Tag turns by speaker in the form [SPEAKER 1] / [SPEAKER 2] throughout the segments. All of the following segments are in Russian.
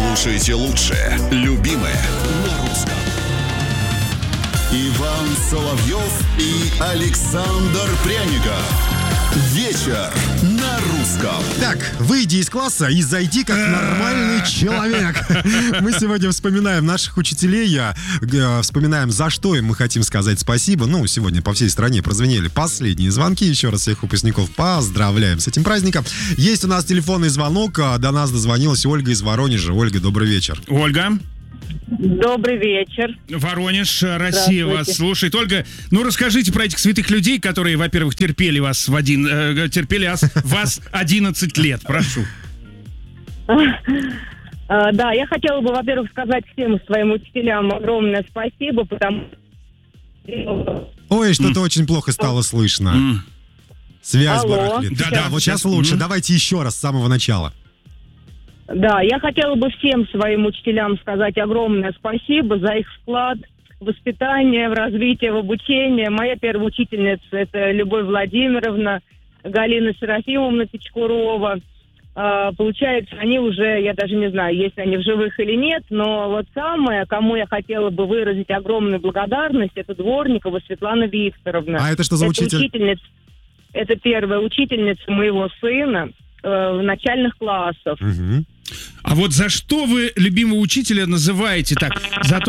[SPEAKER 1] Слушайте лучшее, любимое на русском. Иван Соловьев и Александр Пряников. Вечер на русском.
[SPEAKER 2] Так, выйди из класса и зайди как нормальный человек. Мы сегодня вспоминаем наших учителей, вспоминаем, за что им мы хотим сказать спасибо. Ну, сегодня по всей стране прозвенели последние звонки. Еще раз всех выпускников поздравляем с этим праздником. Есть у нас телефонный звонок. До нас дозвонилась Ольга из Воронежа. Ольга, добрый вечер.
[SPEAKER 3] Ольга.
[SPEAKER 4] Добрый вечер.
[SPEAKER 3] Воронеж, Россия вас слушает. Ольга, ну расскажите про этих святых людей, которые, во-первых, терпели вас 11 лет. Прошу.
[SPEAKER 4] Да, я хотела бы, во-первых, сказать всем своим учителям огромное спасибо, потому что...
[SPEAKER 2] Ой, что-то очень плохо стало слышно. Связь барахлит. Да, вот сейчас лучше. Давайте еще раз с самого начала.
[SPEAKER 4] Да, я хотела бы всем своим учителям сказать огромное спасибо за их вклад в воспитание, в развитие, в обучение. Моя первая учительница – это Любовь Владимировна, Галина Серафимовна Печкурова. Получается, они уже, я даже не знаю, есть они в живых или нет, но вот самое, кому я хотела бы выразить огромную благодарность, это Дворникова Светлана Викторовна.
[SPEAKER 2] А это что за учитель?
[SPEAKER 4] Это первая учительница моего сына в начальных классах.
[SPEAKER 2] Угу.
[SPEAKER 3] А вот за что вы любимого учителя называете так? За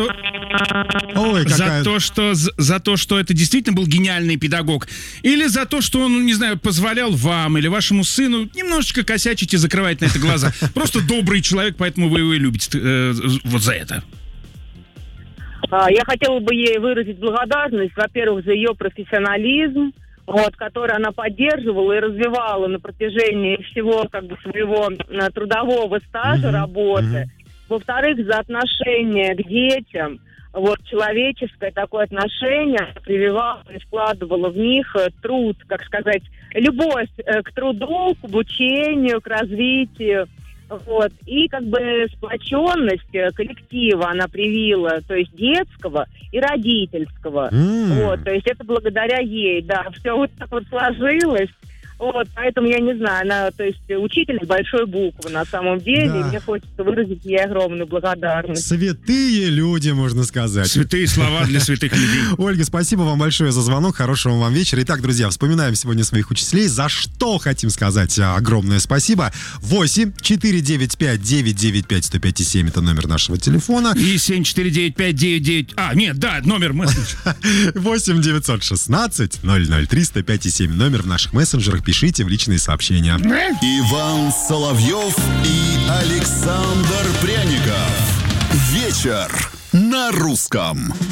[SPEAKER 3] то, что это действительно был гениальный педагог? Или за то, что он, не знаю, позволял вам или вашему сыну немножечко косячить и закрывать на это глаза? Просто добрый человек, поэтому вы его и любите вот за это.
[SPEAKER 4] Я хотела бы ей выразить благодарность, во-первых, за ее профессионализм, который она поддерживала и развивала на протяжении всего своего трудового стажа работы. Во-вторых, за отношение к детям, человеческое такое отношение прививала и вкладывала в них труд, любовь к труду, к обучению, к развитию. И сплоченность коллектива она привила, то есть детского и родительского. То есть это благодаря ей, да, все вот так вот сложилось. Поэтому я не знаю, она, то есть учитель с большой буквы на самом деле, да. И мне хочется выразить ей огромную благодарность.
[SPEAKER 2] Святые люди, можно сказать.
[SPEAKER 3] Святые слова для святых людей.
[SPEAKER 2] Ольга, спасибо вам большое за звонок, хорошего вам вечера. Итак, друзья, вспоминаем сегодня своих учителей, за что хотим сказать огромное спасибо. 8-495-995-105-7 это номер нашего телефона.
[SPEAKER 3] И 7-495-99... номер мессенджера.
[SPEAKER 2] 8-916-003-105-7 номер в наших мессенджерах. Пишите в личные сообщения.
[SPEAKER 1] Иван Соловьев и Александр Пряников. Вечер на русском.